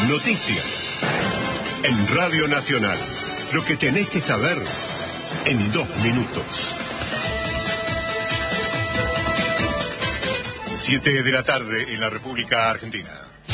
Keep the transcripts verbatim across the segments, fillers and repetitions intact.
Noticias. En Radio Nacional. Lo que tenés que saber en dos minutos. Siete de la tarde en la República Argentina.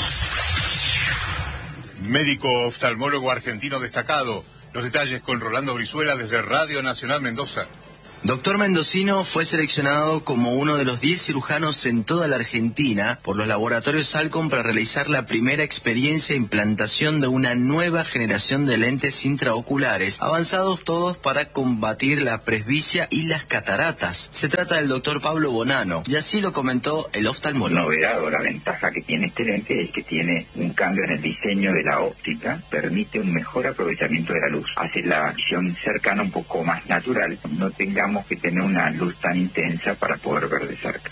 Médico oftalmólogo argentino destacado. Los detalles con Rolando Brizuela desde Radio Nacional Mendoza. Doctor Mendocino fue seleccionado como uno de los diez cirujanos en toda la Argentina por los laboratorios Alcon para realizar la primera experiencia de implantación de una nueva generación de lentes intraoculares, avanzados todos para combatir la presbicia y las cataratas. Se trata del doctor Pablo Bonano, y así lo comentó el oftalmólogo. La novedad o la ventaja que tiene este lente es que tiene un cambio en el diseño de la óptica, permite un mejor aprovechamiento de la luz, hace la visión cercana un poco más natural, no tengamos que tener una luz tan intensa para poder ver de cerca.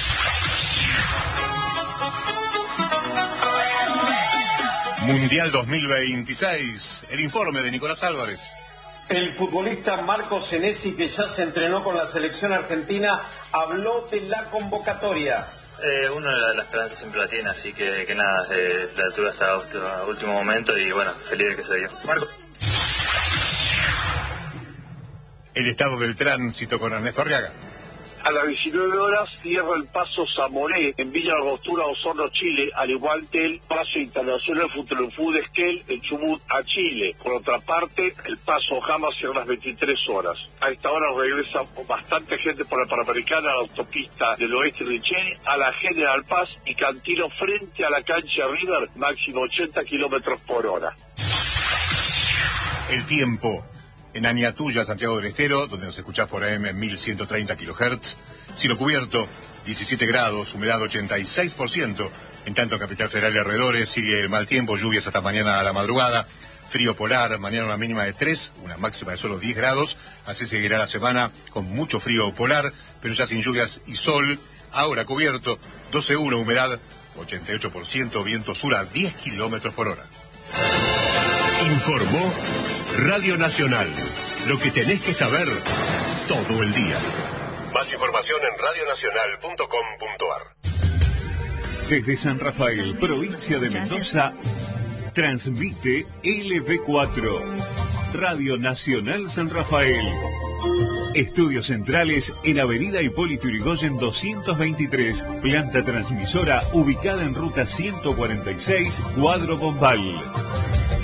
Mundial dos mil veintiséis, el informe de Nicolás Álvarez. El futbolista Marcos Senesi, que ya se entrenó con la selección argentina, habló de la convocatoria. Eh, uno la, la esperanza siempre la tiene, así que, que nada, eh, la tuve hasta último, último momento y bueno, feliz de que se dio. Marco. El estado del tránsito con Ernesto Arriaga. A las diecinueve horas cierra el paso Zamoré en Villa Angostura, Osorno, Chile, al igual que el paso internacional Futbolufú de Esquel en Chubut a Chile. Por otra parte, el paso Jama cierra a las veintitrés horas. A esta hora regresa bastante gente por la Panamericana, a la autopista del oeste de Richeri, a la General Paz y Cantino frente a la cancha River, máximo ochenta kilómetros por hora. El tiempo. En Añatuya, Santiago del Estero, donde nos escuchás por A M mil ciento treinta kilohertz. Cielo cubierto, diecisiete grados, humedad ochenta y seis por ciento. En tanto, en Capital Federal y alrededores sigue el mal tiempo, lluvias hasta mañana a la madrugada. Frío polar, mañana una mínima de tres, una máxima de solo diez grados. Así seguirá la semana con mucho frío polar, pero ya sin lluvias y sol. Ahora cubierto, doce coma uno, humedad ochenta y ocho por ciento, viento sur a diez kilómetros por hora. Informó Radio Nacional. Lo que tenés que saber todo el día. Más información en radio nacional punto com punto a r. Desde San Rafael, provincia de Mendoza, transmite L B cuatro, Radio Nacional San Rafael. Estudios centrales en Avenida Hipólito Yrigoyen doscientos veintitrés, planta transmisora ubicada en ruta ciento cuarenta y seis, Cuadro Bombal.